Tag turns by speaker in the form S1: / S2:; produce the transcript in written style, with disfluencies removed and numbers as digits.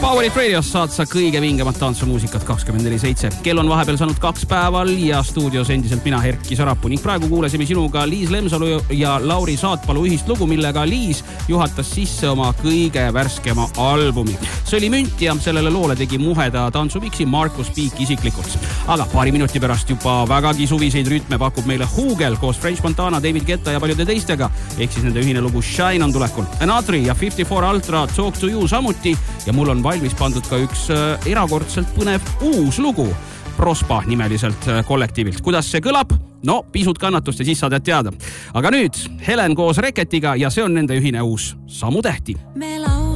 S1: Powerit Radios saad sa kõige vingemat tantsumuusikat 24/7. Kell on vahepeal saanud 2 päeval ja stuudios endiselt mina, Erkki Sarapuu. Ning praegu kuulesime sinuga Liis Lemsalu ja Lauri Saatpalu ühist lugu, millega Liis juhatas sisse oma kõige värskema albumi. See oli münt ja sellele loole tegi muheda tantsuviksi Markus Piik isiklikult. Aga paari minuti pärast juba vägagi suviseid rütme pakub meile Hugel koos French Montana, David Guetta ja paljude teistega. Ehk siis nende ühine lugu Shine on tulekul. Anatri ja 54 Ultra Talk to You samuti ja mul on valmis pandud ka üks erakordselt põnev uus lugu Prospa nimeliselt kollektiivilt. Kuidas see kõlab? No, pisut kannatust ja siis saad teada. Aga nüüd Helen koos Reketiga ja see on nende ühine uus Samutähti.